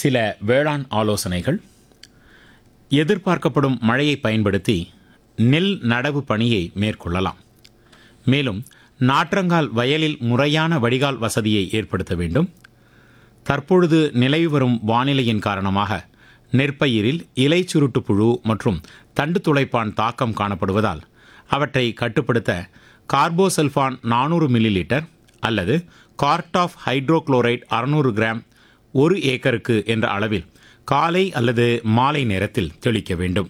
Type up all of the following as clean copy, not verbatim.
சில வேளாண் ஆலோசனைகள். எதிர்பார்க்கப்படும் மழையை பயன்படுத்தி நெல் நடவு பணியை மேற்கொள்ளலாம். மேலும் நாற்றங்கால் வயலில் முறையான வடிகால் வசதியை ஏற்படுத்த வேண்டும். தற்பொழுது நிலவி வரும் வானிலையின் காரணமாக நெற்பயிரில் இலை சுருட்டு புழு மற்றும் தண்டு துளைப்பான் தாக்கம் காணப்படுவதால் அவற்றை கட்டுப்படுத்த கார்போசல்ஃபான் 400 மில்லிலிட்டர் அல்லது கார்ட் ஆஃப் ஹைட்ரோகுளோரைட் 600 கிராம் 1 ஏக்கருக்கு என்ற அளவில் காலை அல்லது மாலை நேரத்தில் தெளிக்க வேண்டும்.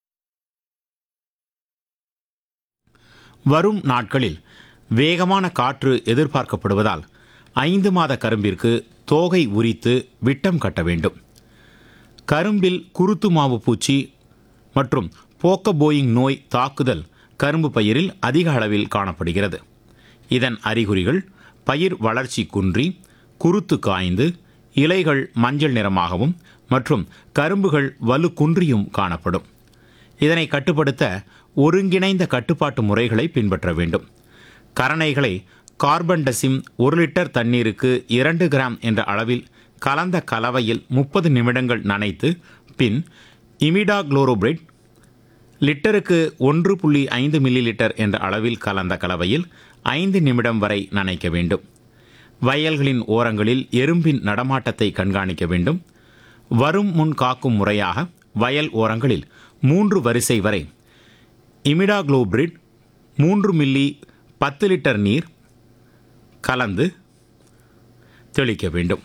வரும் நாட்களில் வேகமான காற்று எதிர்பார்க்கப்படுவதால் 5 மாத கரும்பிற்கு தோகை உரித்து விட்டம் கட்ட வேண்டும். கரும்பில் குருத்து மாவு பூச்சி மற்றும் போக்கபோயிங் நோய் தாக்குதல் கரும்பு பயிரில் அதிக அளவில் காணப்படுகிறது. இதன் அறிகுறிகள் பயிர் வளர்ச்சி குன்றி, குருத்து காய்ந்து, இலைகள் மஞ்சள் நிறமாகவும் மற்றும் கரும்புகள் வலு குன்றியும் காணப்படும். இதனை கட்டுப்படுத்த ஒருங்கிணைந்த கட்டுப்பாட்டு முறைகளை பின்பற்ற வேண்டும். கரணைகளை கார்பன்டசிம் 1 லிட்டர் தண்ணீருக்கு 2 கிராம் என்ற அளவில் கலந்த கலவையில் 30 நிமிடங்கள் நனைத்து பின் இமிடாகுளோரோபிரிட் லிட்டருக்கு 1.5 மில்லிலிட்டர் என்ற அளவில் கலந்த கலவையில் 5 நிமிடம் வரை நனைக்க வேண்டும். வயல்களின் ஓரங்களில் எறும்பின் நடமாட்டத்தை கண்காணிக்க வேண்டும். வரும் முன் காக்கும் முறையாக வயல் ஓரங்களில் 3 வரிசை வரை இமிடாகுளோபிரிட் 3 மில்லி 10 லிட்டர் நீர் கலந்து தெளிக்க வேண்டும்.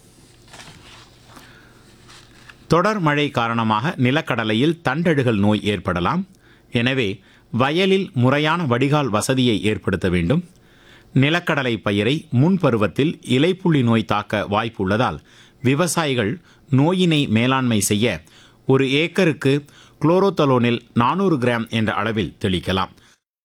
தொடர் மழை காரணமாக நிலக்கடலையில் தண்டழுகல் நோய் ஏற்படலாம். எனவே வயலில் முறையான வடிகால் வசதியை ஏற்படுத்த வேண்டும். நிலக்கடலை பயிரை முன்பருவத்தில் இலைப்புள்ளி நோய் தாக்க வாய்ப்பு உள்ளதால் விவசாயிகள் நோயினை மேலாண்மை செய்ய 1 ஏக்கருக்கு குளோரோதலோனில் 400 கிராம் என்ற அளவில் தெளிக்கலாம்.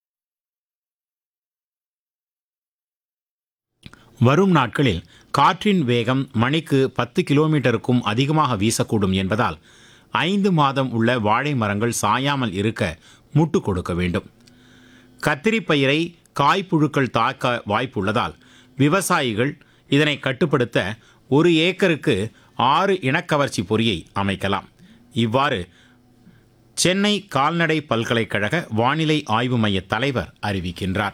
வரும் நாட்களில் காற்றின் வேகம் மணிக்கு 10 கிலோமீட்டருக்கும் அதிகமாக வீசக்கூடும் என்பதால் 5 மாதம் உள்ள வாழை மரங்கள் சாயாமல் இருக்க முட்டு கொடுக்க வேண்டும். கத்திரி பயிரை காய்ப்புழுக்கள் தாக்க வாய்ப்புள்ளதால் விவசாயிகள் இதனை கட்டுப்படுத்த 1 ஏக்கருக்கு 6 இனக்கவர்ச்சி பொறியை அமைக்கலாம். இவ்வாறு சென்னை கால்நடை பல்கலைக்கழக வானிலை ஆய்வு மைய தலைவர் அறிவிக்கின்றார்.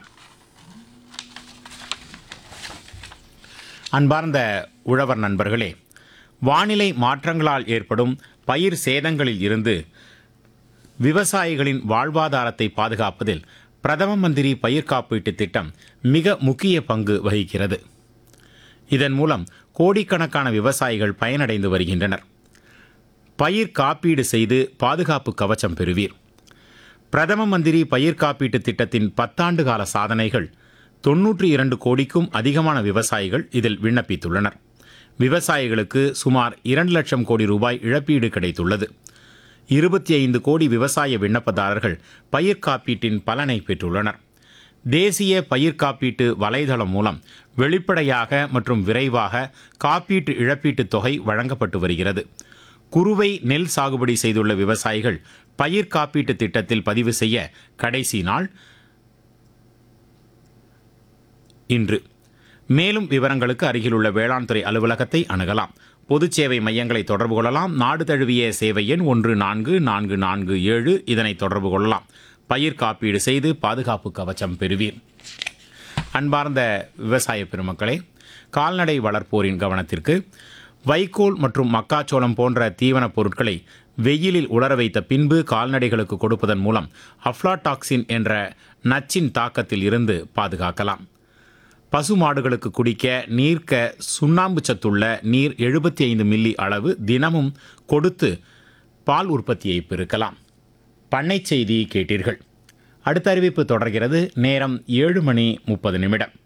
அன்பார்ந்த உழவர் நண்பர்களே, வானிலை மாற்றங்களால் ஏற்படும் பயிர் சேதங்களில் இருந்து விவசாயிகளின் வாழ்வாதாரத்தை பாதுகாப்பதில் பிரதம மந்திரி பயிர் காப்பீட்டுத் திட்டம் மிக முக்கிய பங்கு வகிக்கிறது. இதன் மூலம் கோடிக்கணக்கான விவசாயிகள் பயனடைந்து வருகின்றனர். பயிர் காப்பீடு செய்து பாதுகாப்பு கவசம் பெறுவீர். பிரதம மந்திரி பயிர் காப்பீட்டுத் திட்டத்தின் 10 ஆண்டு கால சாதனைகள் 92 கோடிக்கும் அதிகமான விவசாயிகள் இதில் விண்ணப்பித்துள்ளனர். விவசாயிகளுக்கு சுமார் 2 லட்சம் கோடி ரூபாய் இழப்பீடு கிடைத்துள்ளது. 25 கோடி விவசாய விண்ணப்பதாரர்கள் பயிர் காப்பீட்டின் பலனை பெற்றுள்ளனர். தேசிய பயிர் காப்பீட்டு வலைதளம் மூலம் வெளிப்படையாக மற்றும் விரைவாக காப்பீட்டு இழப்பீட்டுத் தொகை வழங்கப்பட்டு வருகிறது. குறுவை நெல் சாகுபடி செய்துள்ள விவசாயிகள் பயிர் காப்பீட்டு திட்டத்தில் பதிவு செய்ய கடைசி நாள் இன்று. மேலும் விவரங்களுக்கு அருகிலுள்ள வேளாண் துறை அலுவலகத்தை அணுகலாம். பொதுச் சேவை மையங்களை தொடர்பு கொள்ளலாம். நாடு தழுவிய சேவை எண் 14447 இதனை தொடர்பு கொள்ளலாம். பயிர் காப்பீடு செய்து பாதுகாப்பு கவசம் பெறுவீர். அன்பார்ந்த விவசாய பெருமக்களே, கால்நடை வளர்ப்போரின் கவனத்திற்கு வைக்கோல் மற்றும் மக்காச்சோளம் போன்ற தீவனப் பொருட்களை வெயிலில் உலர வைத்த பின்பு கால்நடைகளுக்கு கொடுப்பதன் மூலம் அஃப்லாடாக்சின் என்ற நச்சின் தாக்கத்தில் இருந்து பாதுகாக்கலாம். பசு மாடுகளுக்கு குடிக்க நீர்க்க சுண்ணாம்பு சத்துள்ள நீர் 75 மில்லி அளவு தினமும் கொடுத்து பால் உற்பத்தியை பெருக்கலாம். பண்ணை செய்தி கேட்டீர்கள். அடுத்த அறிவிப்பு தொடர்கிறது. நேரம் 7:30.